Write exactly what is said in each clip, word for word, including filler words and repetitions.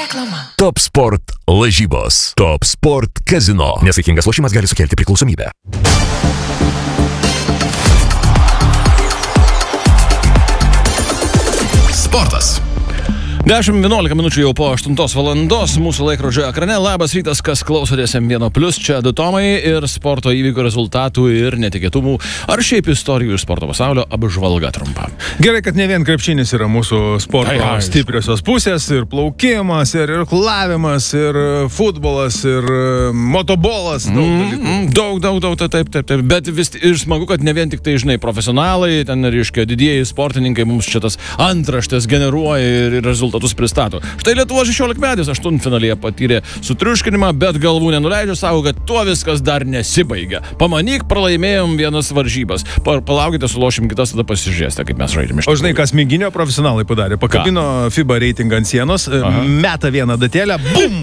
Reklama. Top Sport lažybos. Top Sport kazino. Nesaikingas lošimas gali sukelti priklausomybę. Sportas. dešimt vienuolika minučių jau po aštuntos valandos mūsų laikrodžio ekrane. Labas rytas, kas klausotės M vienas plus, čia du Tomai ir sporto įvykių rezultatų ir netikėtumų, ar šiaip istorijų iš sporto pasaulio apžvalga trumpa. Gerai, kad ne vien krepšinis yra mūsų sporto ai, ai, stipriosios pusės, ir plaukimas, ir irklavimas, ir futbolas, ir motobolas. Daug, mm, mm, daug, daug, daug, taip, taip, taip. Bet vis ir smagu, kad ne vien tik tai, žinai, profesionalai, ten, reiškia, didieji sportininkai mums čia tas antraštės generuoja ir rezultatus pristato. Štai Lietuvos šešiolikmetis aštuntfinalyje patyrė sutriuškinimą, bet galvų nenuleidžia, savo, kad tuo viskas dar nesibaigia. Pamanyk, pralaimėjom vienas varžybas. Palaukite, sulošim kitas, tada pasižiūrėsite, kaip mes žaidėme. O žinai, kas mėginio profesionalai padarė? Pakabino Ką? FIBA reitingą ant sienos, Aha. meta vieną datėlę, bum!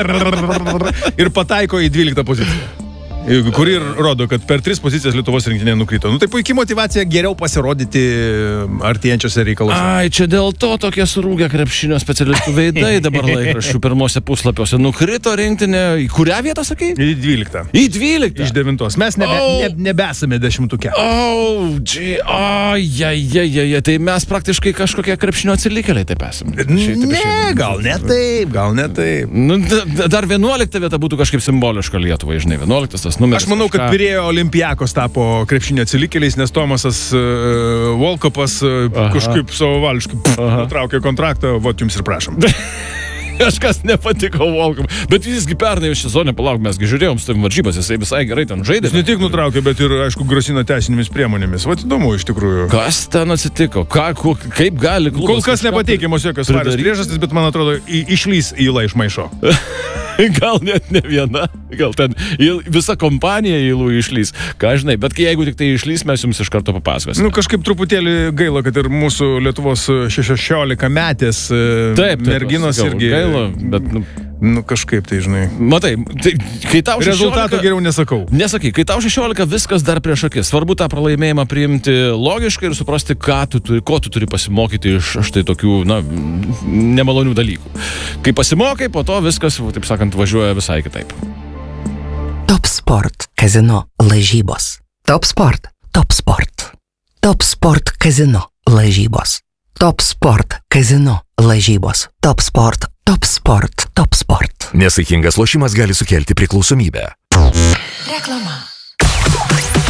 ir pataiko į dvyliktą poziciją. Kuri rodo, kad per tris pozicijas Lietuvos rinktinė nukrito. Nu tai puikiai motyvacija geriau pasirodyti artėjančiose reikaluose. Ai, čia dėl to tokie surūgę krepšinio specialistų veidai dabar laikraščių pirmose puslapiuose. Nukrito rinktinė. Į kurią vietą, sakai? Į dvyliktą. Į dvyliktą? Iš devintos. Mes nebe, oh. ne, nebesame dešimtuke. O, dži, ajajajajaj. Tai mes praktiškai kažkokie krepšinio atsilikėliai taip esame. Ne, gal ne taip, gal ne taip. Nu, dar vienuolikta vieta būtų kažkaip simboliška Lietuvai, žinai, vienuoliktas. Numeris, Aš manau, kad Pirėjo Olimpiakos tapo krepšinio atsilikėliais, nes Tomasas uh, Volkopas uh, kažkaip savo vališkai nutraukė kontraktą, vot jums ir prašom. Kažkas nepatiko Volkom, bet visgi pernai jau sezonė, palauk, mesgi žiūrėjom su tavim varžybas, jisai visai gerai ten žaidė. Jis ne tik nutraukė, bet ir, aišku, grasino teisinėmis priemonėmis. Vat įdomu, iš tikrųjų. Kas ten atsitiko? Ką, ku, kaip gali klubas? Kol kas nepateikiamos jokios svarios priežastys, bet man atrodo, į, išlys įlą iš maišo. Gal net ne viena, gal ten visa kompanija įlų išlys. Ką žinai, bet jeigu tik tai išlys, mes jums iš karto papasakosime. Nu, kažkaip truputėlį gaila, kad ir mūsų Lietuvos šešiolikametės merginos sakiau, irgi... Gaila, bet... Nu, nu, kažkaip tai, žinai. Matai, tai, kai tau šešiolika... Rezultato geriau nesakau. Nesakai, kai tau šešiolika, viskas dar prieš akis. Svarbu tą pralaimėjimą priimti logiškai ir suprasti, ką tu turi, ko tu turi pasimokyti iš štai tokių, na, nemalonių dalykų. Kai pasimokai, po to viskas, taip sakant, važiuoja visai kitaip. Top Sport kazino lažybos. Top Sport. Top Sport. Top Sport kazino lažybos. Top Sport kazino lažybos. Top Sport. Top Sport. Top Sport. Nesaikingas lošimas gali sukelti priklausomybę. Reklama.